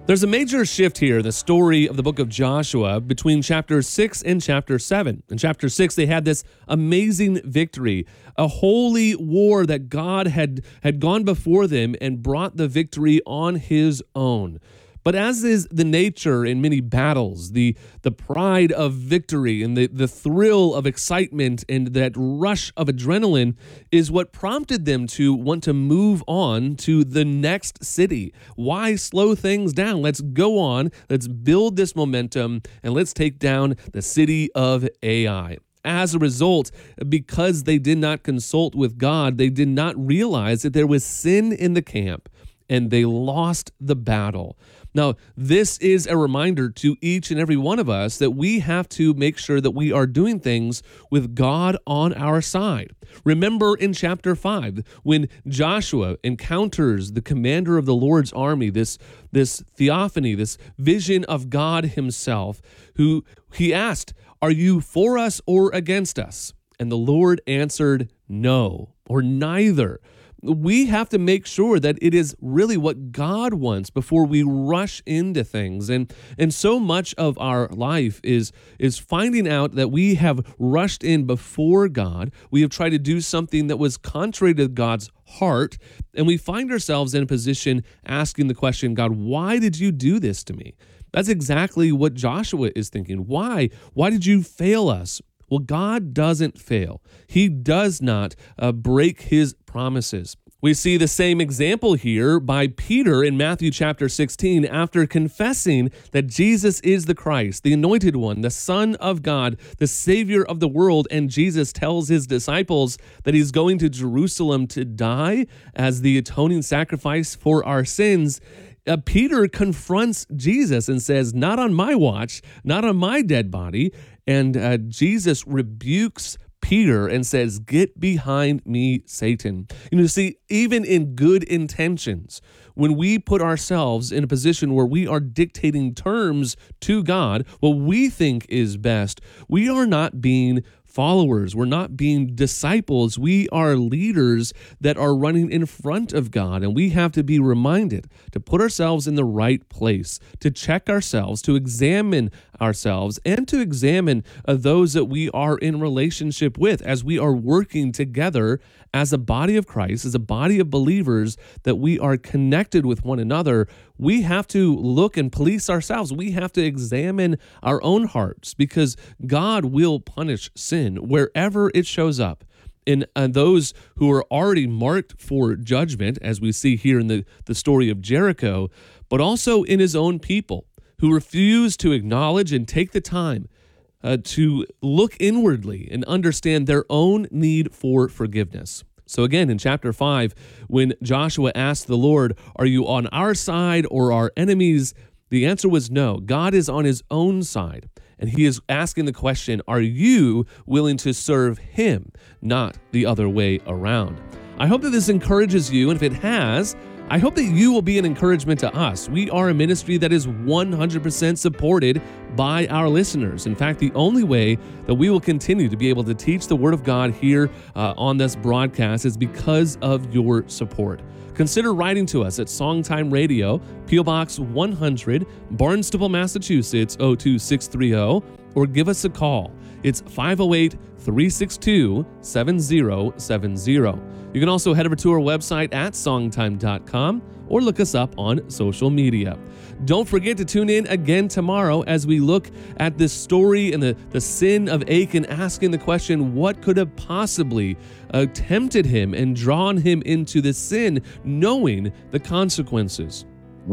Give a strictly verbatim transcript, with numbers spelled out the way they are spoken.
There's a major shift here in the story of the book of Joshua between chapter six and chapter seven. In chapter six, they had this amazing victory, a holy war that God had, had gone before them and brought the victory on his own. But as is the nature in many battles, the, the pride of victory and the, the thrill of excitement and that rush of adrenaline is what prompted them to want to move on to the next city. Why slow things down? Let's go on, let's build this momentum, and let's take down the city of Ai. As a result, because they did not consult with God, they did not realize that there was sin in the camp, and they lost the battle. Now, this is a reminder to each and every one of us that we have to make sure that we are doing things with God on our side. Remember in chapter five, when Joshua encounters the commander of the Lord's army, this, this theophany, this vision of God himself, who he asked, "Are you for us or against us?" And the Lord answered, "No," or neither. We have to make sure that it is really what God wants before we rush into things. And and so much of our life is, is finding out that we have rushed in before God. We have tried to do something that was contrary to God's heart, and we find ourselves in a position asking the question, "God, why did you do this to me?" That's exactly what Joshua is thinking. Why? Why did you fail us? Well, God doesn't fail. He does not uh, break his promises. We see the same example here by Peter in Matthew chapter sixteen. After confessing that Jesus is the Christ, the anointed one, the Son of God, the Savior of the world, and Jesus tells his disciples that he's going to Jerusalem to die as the atoning sacrifice for our sins, Uh, Peter confronts Jesus and says, "Not on my watch, not on my dead body." And uh, Jesus rebukes Peter and says, "Get behind me, Satan." You know, see, even in good intentions, when we put ourselves in a position where we are dictating terms to God, what we think is best, we are not being followers. We're not being disciples. We are leaders that are running in front of God, and we have to be reminded to put ourselves in the right place, to check ourselves, to examine ourselves, and to examine uh, those that we are in relationship with as we are working together as a body of Christ, as a body of believers, that we are connected with one another. We have to look and police ourselves. We have to examine our own hearts, because God will punish sin wherever it shows up. In uh, those who are already marked for judgment, as we see here in the, the story of Jericho, but also in his own people who refuse to acknowledge and take the time uh, to look inwardly and understand their own need for forgiveness. So again, in chapter five, when Joshua asked the Lord, "Are you on our side or our enemies?" the answer was no. God is on his own side. And he is asking the question, are you willing to serve him, not the other way around? I hope that this encourages you, and if it has, I hope that you will be an encouragement to us. We are a ministry that is one hundred percent supported by our listeners. In fact, the only way that we will continue to be able to teach the Word of God here uh, on this broadcast is because of your support. Consider writing to us at Songtime Radio, P O Box one hundred, Barnstable, Massachusetts, oh two six three oh, or give us a call. It's five oh eight, three six two, seven oh seven oh. You can also head over to our website at songtime dot com or look us up on social media. Don't forget to tune in again tomorrow as we look at this story and the, the sin of Achan, asking the question, what could have possibly uh, tempted him and drawn him into this sin, knowing the consequences.